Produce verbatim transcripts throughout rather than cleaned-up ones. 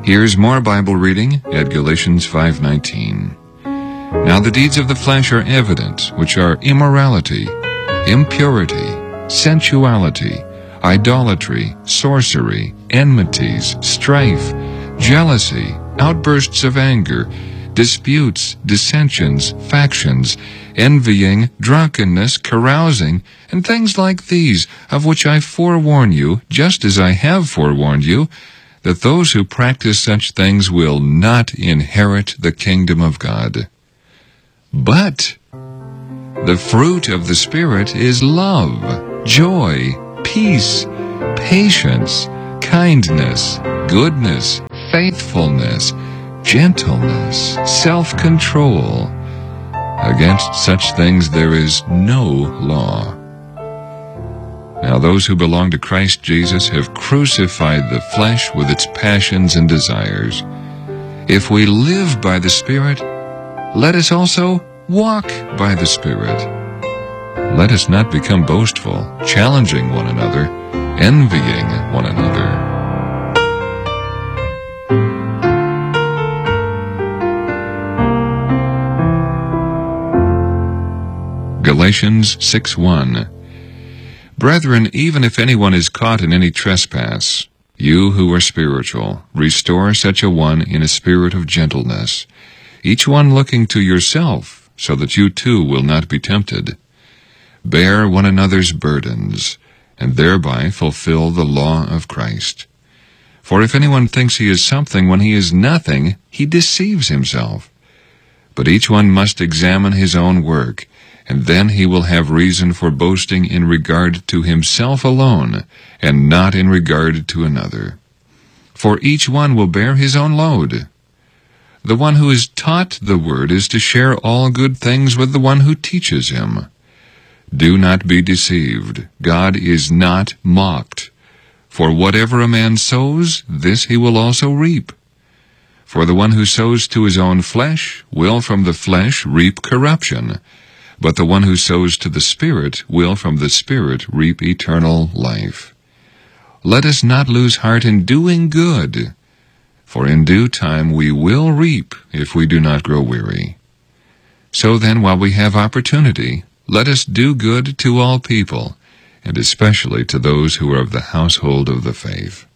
Here's more Bible reading at Galatians five nineteen. Now the deeds of the flesh are evident, which are immorality, impurity, sensuality, idolatry, sorcery, enmities, strife, jealousy, outbursts of anger, disputes, dissensions, factions, envying, drunkenness, carousing, and things like these, of which I forewarn you, just as I have forewarned you, that those who practice such things will not inherit the kingdom of God. But the fruit of the Spirit is love, joy, peace, patience, kindness, goodness, faithfulness, gentleness, self-control. Against such things there is no law. Now those who belong to Christ Jesus have crucified the flesh with its passions and desires. If we live by the Spirit, let us also walk by the Spirit. Let us not become boastful, challenging one another, envying one another. Galatians six one. Brethren, even if anyone is caught in any trespass, you who are spiritual, restore such a one in a spirit of gentleness, each one looking to yourself, so that you too will not be tempted. Bear one another's burdens, and thereby fulfill the law of Christ. For if anyone thinks he is something when he is nothing, he deceives himself. But each one must examine his own work, and then he will have reason for boasting in regard to himself alone, and not in regard to another. For each one will bear his own load. The one who is taught the word is to share all good things with the one who teaches him. Do not be deceived. God is not mocked. For whatever a man sows, this he will also reap. For the one who sows to his own flesh will from the flesh reap corruption, but the one who sows to the Spirit will from the Spirit reap eternal life. Let us not lose heart in doing good, for in due time we will reap if we do not grow weary. So then, while we have opportunity, let us do good to all people, and especially to those who are of the household of the faith.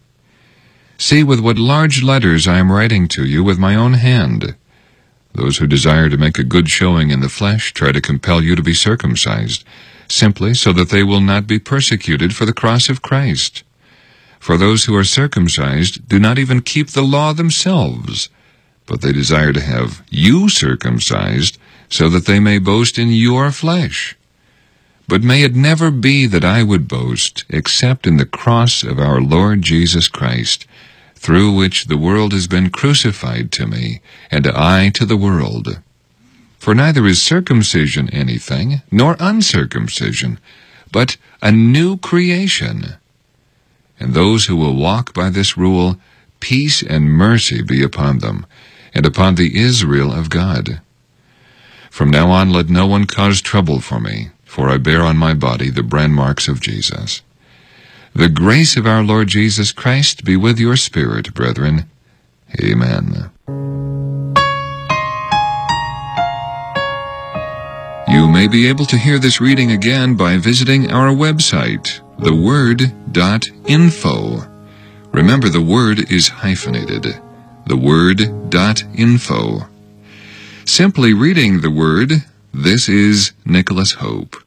See with what large letters I am writing to you with my own hand. Those who desire to make a good showing in the flesh try to compel you to be circumcised, simply so that they will not be persecuted for the cross of Christ. For those who are circumcised do not even keep the law themselves, but they desire to have you circumcised, so that they may boast in your flesh. But may it never be that I would boast, except in the cross of our Lord Jesus Christ, through which the world has been crucified to me, and I to the world. For neither is circumcision anything, nor uncircumcision, but a new creation. And those who will walk by this rule, peace and mercy be upon them, and upon the Israel of God. From now on let no one cause trouble for me, for I bear on my body the brand marks of Jesus. The grace of our Lord Jesus Christ be with your spirit, brethren. Amen. You may be able to hear this reading again by visiting our website, the word dot info. Remember, the word is hyphenated. the word dot info. Simply reading the word, this is Nicholas Hope.